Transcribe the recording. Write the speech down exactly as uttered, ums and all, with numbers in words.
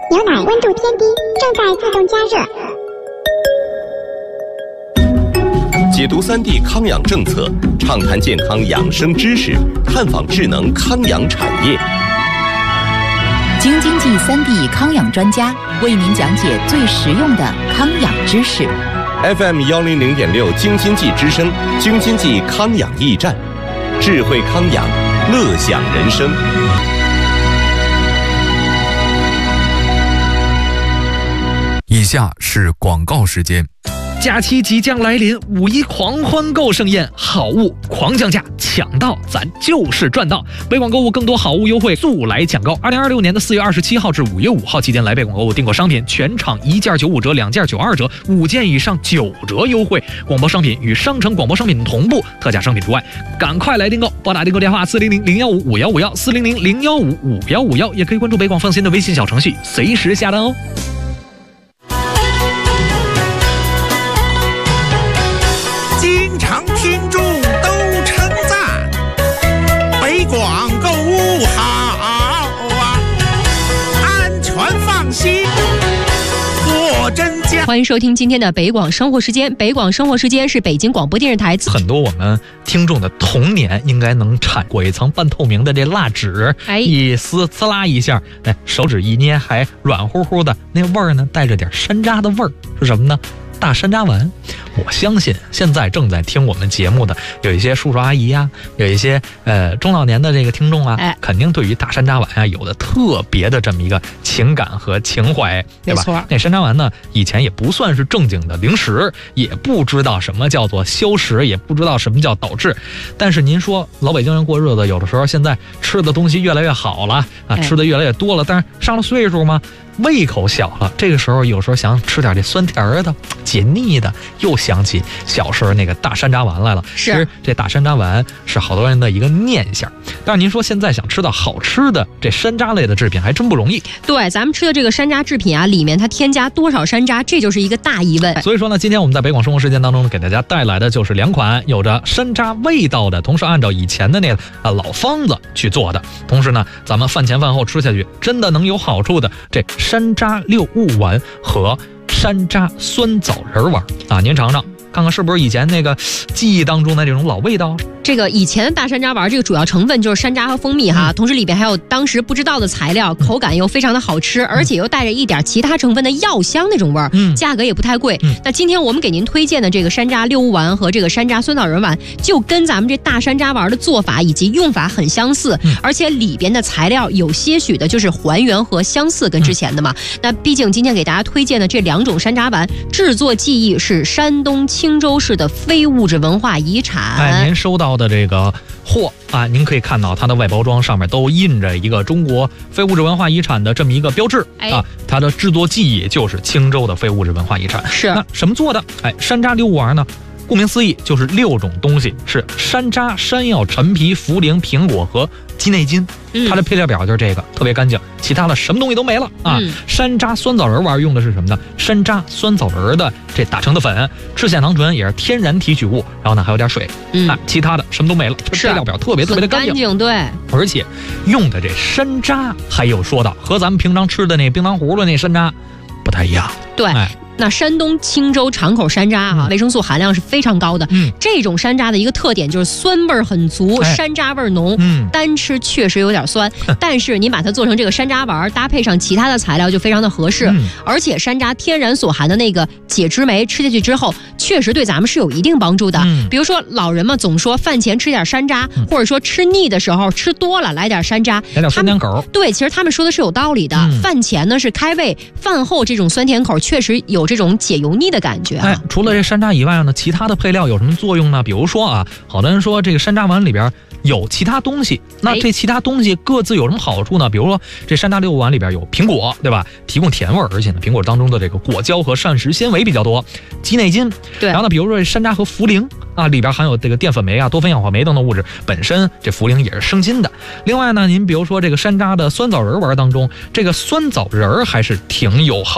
牛奶温度偏低，正在自动加热。 解读三 D 康养政策，畅谈健康养生知识，探访智能康养产业。 京津冀三 D 康养专家为您讲解最实用的康养知识。 F M 幺零零点六京津冀之声，京津冀康养驿站，智慧康养，乐享人生。 以下是广告时间。 假期即将来临，五一狂欢购盛宴，好物狂降价，抢到咱就是赚到。北广购物更多好物优惠，速来抢购！二零二六年的四月二十七号至五月五号期间，来北广购物订购商品，全场一件九五折，两件九二折，五件以上九折优惠。广播商品与商城广播商品同步，特价商品除外。赶快来订购！拨打订购电话四零零零幺五五幺五幺四零零零幺五五幺五幺，也可以关注北广放心的微信小程序，随时下单哦。 经常听众都称赞北广购物好啊，安全放心，货真价。 欢迎收听今天的北广生活时间。北广生活时间是北京广播电视台。 很多我们听众的童年应该能铲过一层半透明的这蜡纸，哎，一撕呲啦一下，哎，手指一捏还软乎乎的，那味儿呢带着点山楂的味儿，是什么呢？大山楂丸。我相信现在正在听我们节目的有一些叔叔阿姨呀、啊，有一些呃中老年的这个听众啊，哎、肯定对于大山楂丸啊有的特别的这么一个情感和情怀，对吧？没错。那山楂丸呢，以前也不算是正经的零食，也不知道什么叫做消食，也不知道什么叫导致。但是您说老北京人过日子，有的时候现在吃的东西越来越好了啊，哎、吃的越来越多了，但是上了岁数嘛，胃口小了，这个时候有时候想吃点这酸甜的、解腻的，又想起小时候那个大山楂丸来了。是，其实这大山楂丸是好多人的一个念想。但是您说现在想吃到好吃的这山楂类的制品，还真不容易。 对，咱们吃的这个山楂制品啊，里面它添加多少山楂，这就是一个大疑问。 所以说呢，今天我们在北广生活时间当中给大家带来的就是两款有着山楂味道的，同时按照以前的那个呃老方子去做的，同时呢，咱们饭前饭后吃下去真的能有好处的这山楂六物丸和山楂酸枣仁丸啊，您尝尝看看是不是以前那个记忆当中的这种老味道。 这个以前的大山楂丸，这个主要成分就是山楂和蜂蜜哈，嗯、同时里边还有当时不知道的材料，口感又非常的好吃，嗯、而且又带着一点其他成分的药香那种味儿，嗯、价格也不太贵。嗯、那今天我们给您推荐的这个山楂六物丸和这个山楂酸枣仁丸，就跟咱们这大山楂丸的做法以及用法很相似，嗯、而且里边的材料有些许的就是还原和相似，跟之前的嘛。嗯、那毕竟今天给大家推荐的这两种山楂丸，制作技艺是山东青州市的非物质文化遗产。 哎，您收到的这个货啊，您可以看到它的外包装上面都印着一个中国非物质文化遗产的这么一个标志、哎、啊，它的制作技艺就是青州的非物质文化遗产。是，那什么做的？哎，山楂六物丸呢？顾名思义，就是六种东西，是山楂、山药、陈皮、茯苓、苹果和鸡内金。它的配料表就是这个，特别干净，其他的什么东西都没了啊。嗯、山楂酸枣仁丸用的是什么呢？山楂、酸枣仁的这打成的粉，赤藓糖醇也是天然提取物，然后呢还有点水，嗯、啊，其他的什么都没了。配料表特别特别的干净，干净对。而且用的这山楂还有说到，和咱们平常吃的那冰糖葫芦那山楂不太一样。对。哎，那山东青州长口山楂哈、啊，维生素含量是非常高的。嗯，这种山楂的一个特点就是酸味儿很足，哎、山楂味儿浓。嗯，单吃确实有点酸，但是您把它做成这个山楂丸，搭配上其他的材料就非常的合适。嗯、而且山楂天然所含的那个解脂酶，吃下去之后确实对咱们是有一定帮助的。嗯、比如说老人们总说饭前吃点山楂，嗯、或者说吃腻的时候吃多了来点山楂，来点酸甜口。对，其实他们说的是有道理的。嗯、饭前呢是开胃，饭后这种酸甜口确实有这种解油腻的感觉、啊。哎，除了这山楂以外呢，其他的配料有什么作用呢？比如说啊，好多人说这个山楂丸里边有其他东西，那这其他东西各自有什么好处呢？比如说这山楂六物丸里边有苹果，对吧？提供甜味，而且呢，苹果当中的这个果胶和膳食纤维比较多，鸡内金。对。然后呢，比如说这山楂和茯苓啊，里边含有这个淀粉酶啊、多酚氧化酶等等物质，本身这茯苓也是生津的。另外呢，您比如说这个山楂的酸枣仁丸当中，这个酸枣仁还是挺有好